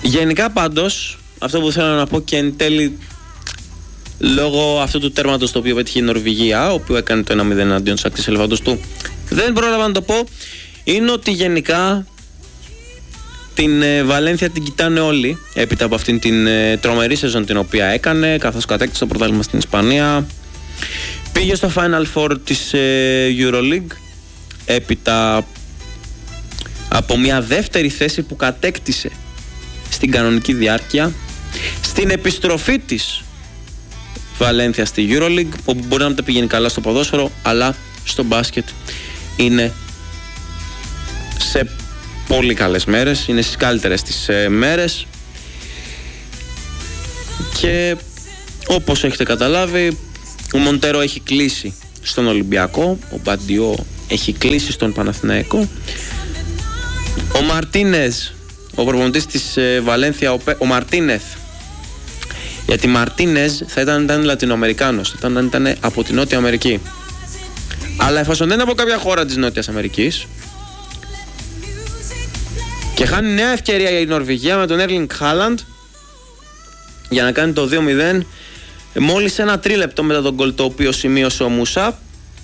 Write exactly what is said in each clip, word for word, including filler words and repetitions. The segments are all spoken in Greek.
Γενικά πάντως, αυτό που θέλω να πω και εν τέλει, λόγω αυτού του τέρματος το οποίο πέτυχε η Νορβηγία, ο οποίο έκανε το ένα μηδέν αντίον της ακτής ελεφάντος του, δεν πρόλαβα να το πω, είναι ότι γενικά την ε, Βαλένθια την κοιτάνε όλοι έπειτα από αυτήν την ε, τρομερή σεζόν την οποία έκανε, καθώς κατέκτησε το πρωτάθλημα στην Ισπανία. Πήγε στο Final Four της ε, EuroLeague έπειτα από μια δεύτερη θέση που κατέκτησε στην κανονική διάρκεια. Στην επιστροφή της Βαλένθια στη EuroLeague, όπου μπορεί να μην τα πηγαίνει καλά στο ποδόσφαιρο, αλλά στο μπάσκετ είναι σε πολύ καλές μέρες, είναι στις καλύτερες τις ε, μέρες, και όπως έχετε καταλάβει, ο Μοντέρο έχει κλείσει στον Ολυμπιακό, ο Μπαντιό έχει κλείσει στον Παναθηναϊκό, ο Μαρτίνεζ, ο προπονητής της ε, Βαλένθια, ο, ο Μαρτίνεθ, γιατί Μαρτίνεζ θα ήταν, ήταν Λατινοαμερικάνος, θα ήταν, ήταν από τη Νότια Αμερική, αλλά εφόσον δεν είναι από κάποια χώρα της Νότιας Αμερικής και χάνει νέα ευκαιρία η Νορβηγία με τον Έρλινγκ Χάλαντ για να κάνει το δύο μηδέν μόλις ένα τρίλεπτο μετά τον γκολ το οποίο σημείωσε ο Μούσα.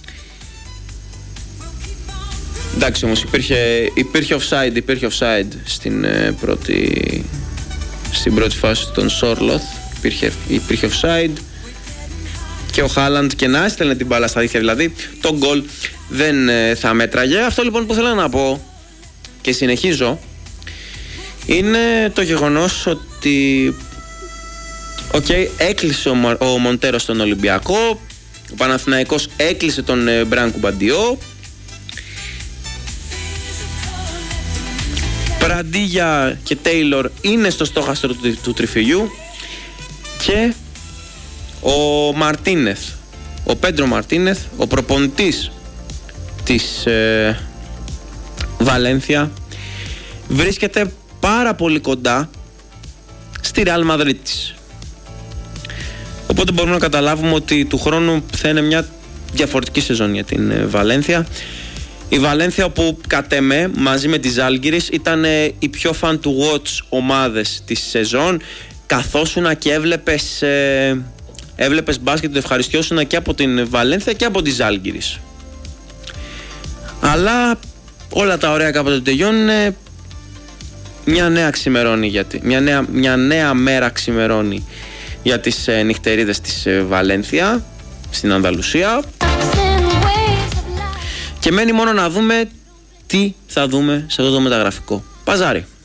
Εντάξει, όμως υπήρχε, υπήρχε offside, υπήρχε offside στην, ε, πρώτη, στην πρώτη φάση των Σόρλοθ, υπήρχε, υπήρχε offside και ο Χάλαντ και να έστελνε την μπάλα στα δίχτυα, δηλαδή το γκολ δεν ε, θα μέτραγε. Αυτό λοιπόν που θέλω να πω και συνεχίζω είναι το γεγονός ότι okay, έκλεισε ο, ο Μοντέρο στον Ολυμπιακό, ο Παναθηναϊκός έκλεισε τον ε, Μπράνκο Μπαντιό, Πραντίγια και Τέιλορ είναι στο στόχαστρο του, του τριφυλιού, και ο Μαρτίνεθ, ο Πέντρο Μαρτίνεθ, ο προπονητής της ε, Βαλένθια, βρίσκεται πάρα πολύ κοντά στη Ρεάλ Μαδρίτης. Οπότε μπορούμε να καταλάβουμε ότι του χρόνου θα είναι μια διαφορετική σεζόν για την ε, Βαλένθια. Η Βαλένθια, όπου κατ' εμέ μαζί με τη Ζάλγκιρις ήταν ε, οι πιο fan to watch ομάδες της σεζόν, καθόσουνα και έβλεπες, ε, έβλεπες μπάσκετ, το ευχαριστιώσουνα και από την Βαλένθια και από τη Ζάλγκιρις. Αλλά όλα τα ωραία κάποτε τελειώνουν, μια νέα ξημερώνει, γιατί, μια, νέα, μια νέα μέρα ξημερώνει για τις ε, νυχτερίδες της ε, Βαλένθια στην Ανδαλουσία, και μένει μόνο να δούμε τι θα δούμε σε αυτό το μεταγραφικό παζάρι.